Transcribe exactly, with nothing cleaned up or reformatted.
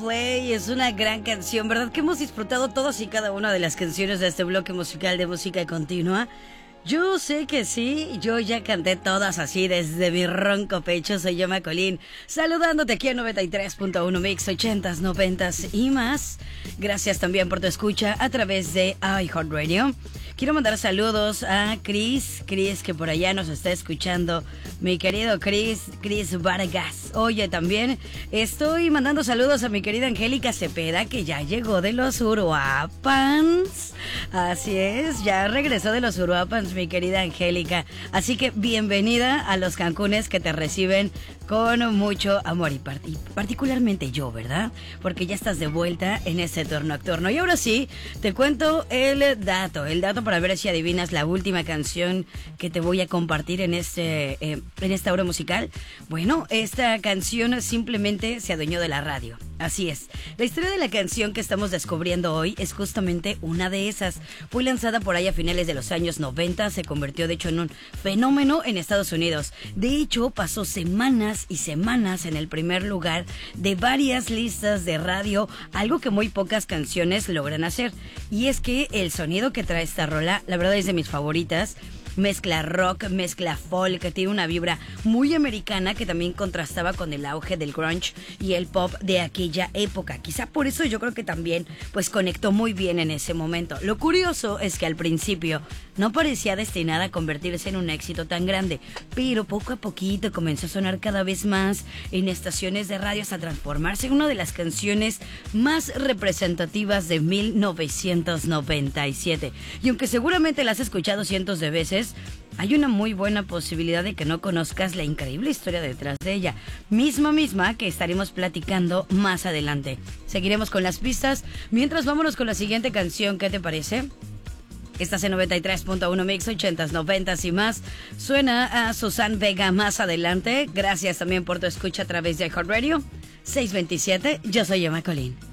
Güey, es una gran canción, ¿verdad? Que hemos disfrutado todas y cada una de las canciones de este bloque musical de música continua. Yo sé que sí, yo ya canté todas así desde mi ronco pecho. Soy yo, Macolín, saludándote aquí en noventa y tres punto uno Mix, ochentas, noventas y más. Gracias también por tu escucha a través de iHeartRadio. Quiero mandar saludos a Chris, Chris que por allá nos está escuchando. Mi querido Chris, Chris Vargas. Oye, también estoy mandando saludos a mi querida Angélica Cepeda, que ya llegó de los Uruapans. Así es, ya regresó de los Uruapans, mi querida Angélica. Así que bienvenida a los Cancunes que te reciben con mucho amor y, part- y particularmente yo, ¿verdad? Porque ya estás de vuelta en ese turno nocturno. Y ahora sí, te cuento el dato, el dato para ver si adivinas la última canción que te voy a compartir en este eh, en esta hora musical. Bueno, esta canción simplemente se adueñó de la radio. Así es. La historia de la canción que estamos descubriendo hoy es justamente una de esas. Fue lanzada por ahí a finales de los años noventa, se convirtió de hecho en un fenómeno en Estados Unidos. De hecho, pasó semanas y semanas en el primer lugar de varias listas de radio, algo que muy pocas canciones logran hacer. Y es que el sonido que trae esta rola, la verdad es de mis favoritas. Mezcla rock, mezcla folk, tiene una vibra muy americana que también contrastaba con el auge del grunge y el pop de aquella época. Quizá por eso yo creo que también pues conectó muy bien en ese momento. Lo curioso es que al principio no parecía destinada a convertirse en un éxito tan grande, pero poco a poquito comenzó a sonar cada vez más en estaciones de radio hasta transformarse en una de las canciones más representativas de mil novecientos noventa y siete. Y aunque seguramente la has escuchado cientos de veces, hay una muy buena posibilidad de que no conozcas la increíble historia detrás de ella, misma misma que estaremos platicando más adelante. Seguiremos con las pistas, mientras vámonos con la siguiente canción. ¿Qué te parece? Estás en noventa y tres punto uno Mix, ochentas, noventas y más. Suena a Susan Vega más adelante. Gracias también por tu escucha a través de iHeartRadio. seiscientos veintisiete, yo soy Emma Colín.